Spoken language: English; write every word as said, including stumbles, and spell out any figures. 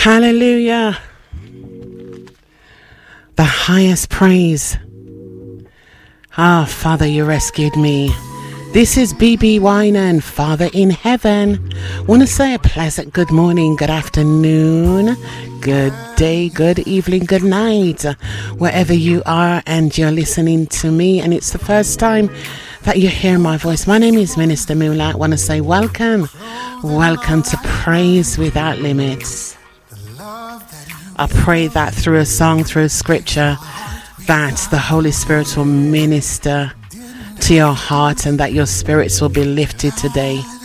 Hallelujah. The highest praise. Ah, Father, you rescued me. This is B B Winan, Father in Heaven. Want to say a pleasant good morning, good afternoon, good day, good evening, good night, wherever you are and you're listening to me and it's the first time that you hear my voice. My name is Minister Mula. I want to say welcome. Welcome to Praise Without Limits. I pray that through a song, through a scripture, that the Holy Spirit will minister to your heart and that your spirits will be lifted today.